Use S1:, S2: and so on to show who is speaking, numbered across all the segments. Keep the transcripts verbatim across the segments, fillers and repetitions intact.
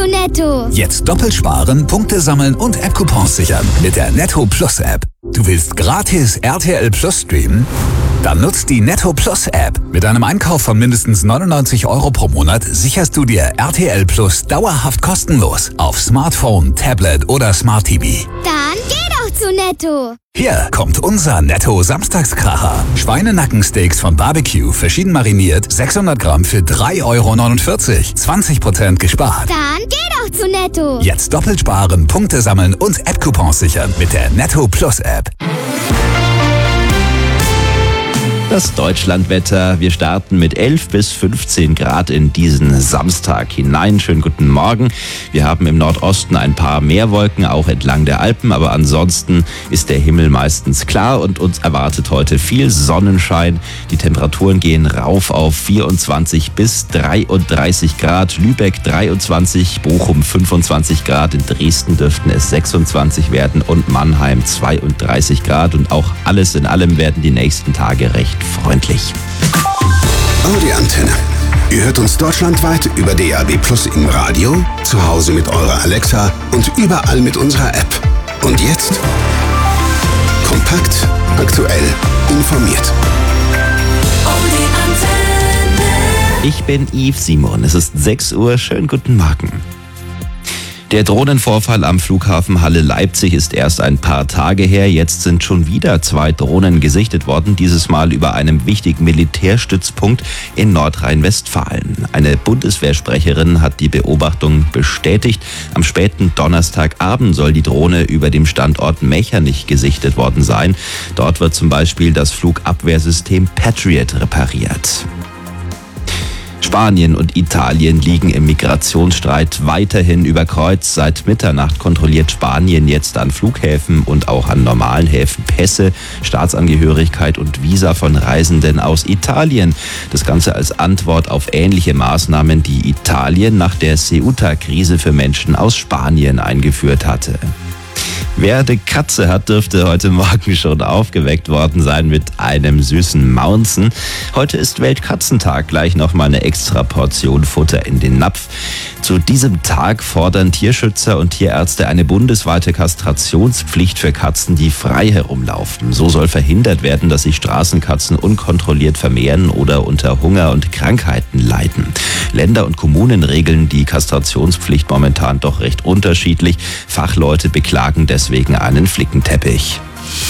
S1: zu Netto.
S2: Jetzt doppelt sparen, Punkte sammeln und App-Coupons sichern mit der Netto Plus App. Du willst gratis R T L Plus streamen? Dann nutzt die Netto Plus App. Mit einem Einkauf von mindestens neunundneunzig Euro pro Monat sicherst du dir R T L Plus dauerhaft kostenlos auf Smartphone, Tablet oder Smart T V.
S1: Dann geh doch zu Netto.
S2: Hier kommt unser Netto Samstagskracher. Schweinenackensteaks von Barbecue, verschieden mariniert, sechshundert Gramm für drei Euro neunundvierzig. zwanzig Prozent gespart.
S1: Dann geh doch zu Netto.
S2: Jetzt doppelt sparen, Punkte sammeln und App-Coupons sichern mit der Netto Plus App.
S3: Das Deutschlandwetter. Wir starten mit elf bis fünfzehn Grad in diesen Samstag hinein. Schönen guten Morgen. Wir haben im Nordosten ein paar Meerwolken, auch entlang der Alpen, aber ansonsten ist der Himmel meistens klar und uns erwartet heute viel Sonnenschein. Die Temperaturen gehen rauf auf vierundzwanzig bis dreiunddreißig Grad. Lübeck dreiundzwanzig, Bochum fünfundzwanzig Grad, in Dresden dürften es sechsundzwanzig werden und Mannheim zweiunddreißig Grad. Und auch alles in allem werden die nächsten Tage recht freundlich.
S4: Audi Antenne. Ihr hört uns deutschlandweit über D A B Plus im Radio, zu Hause mit eurer Alexa und überall mit unserer App. Und jetzt kompakt, aktuell, informiert.
S5: Audi Antenne.
S3: Ich bin Yves Simon. Es ist sechs Uhr. Schönen guten Morgen. Der Drohnenvorfall am Flughafen Halle-Leipzig ist erst ein paar Tage her. Jetzt sind schon wieder zwei Drohnen gesichtet worden, dieses Mal über einem wichtigen Militärstützpunkt in Nordrhein-Westfalen. Eine Bundeswehrsprecherin hat die Beobachtung bestätigt. Am späten Donnerstagabend soll die Drohne über dem Standort Mechernich gesichtet worden sein. Dort wird zum Beispiel das Flugabwehrsystem Patriot repariert. Spanien und Italien liegen im Migrationsstreit weiterhin über Kreuz. Seit Mitternacht kontrolliert Spanien jetzt an Flughäfen und auch an normalen Häfen Pässe, Staatsangehörigkeit und Visa von Reisenden aus Italien. Das Ganze als Antwort auf ähnliche Maßnahmen, die Italien nach der Ceuta-Krise für Menschen aus Spanien eingeführt hatte. Wer eine Katze hat, dürfte heute Morgen schon aufgeweckt worden sein mit einem süßen Maunzen. Heute ist Weltkatzentag, gleich nochmal eine extra Portion Futter in den Napf. Zu diesem Tag fordern Tierschützer und Tierärzte eine bundesweite Kastrationspflicht für Katzen, die frei herumlaufen. So soll verhindert werden, dass sich Straßenkatzen unkontrolliert vermehren oder unter Hunger und Krankheiten leiden. Länder und Kommunen regeln die Kastrationspflicht momentan doch recht unterschiedlich. Fachleute beklagen deswegen einen Flickenteppich.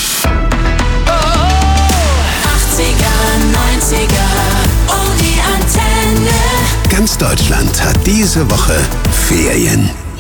S5: achtziger, neunziger, oh die Antenne.
S4: Ganz Deutschland hat diese Woche Ferien.